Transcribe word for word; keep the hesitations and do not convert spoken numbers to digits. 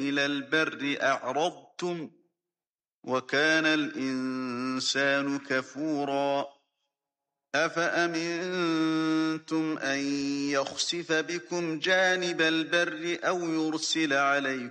إلى البر أعرضتم وكان الإنسان كفورا أفأمنتم أن يخسف بكم جانب البر أو يرسل عليكم